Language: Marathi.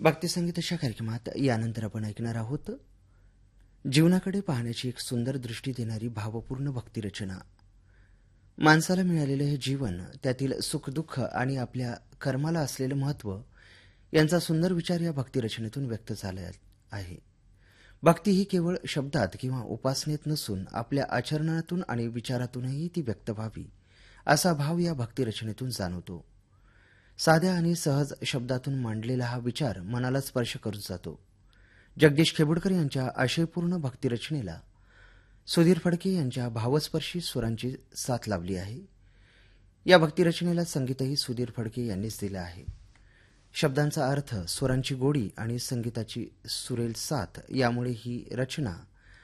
भक्तिसंगीताच्या कार्यक्रमात यानंतर आपण ऐकणार आहोत जीवनाकडे पाहण्याची एक सुंदर दृष्टी देणारी भावपूर्ण भक्तिरचना. माणसाला मिळालेलं हे जीवन, त्यातील सुखदुःख आणि आपल्या कर्माला असलेलं महत्त्व यांचा सुंदर विचार या भक्तिरचनेतून व्यक्त झाला आहे. भक्ती ही केवळ शब्दात किंवा उपासनेत नसून आपल्या आचरणातून आणि विचारातूनही ती व्यक्त व्हावी असा भाव या भक्तिरचनेतून जाणवतो. साध्या आणि सहज शब्दातून मांडलेला हा विचार मनाला स्पर्श करून जातो. जगदीश खेबुडकर यांच्या आशयपूर्ण भक्तिरचनेला सुधीर फडके यांच्या भावस्पर्शी स्वरांची साथ लाभली आहे. या भक्तिरचनेला संगीतही सुधीर फडके यांनीच दिलं आहे. शब्दांचा अर्थ, स्वरांची गोडी आणि संगीताची सुरेल साथ यामुळे ही रचना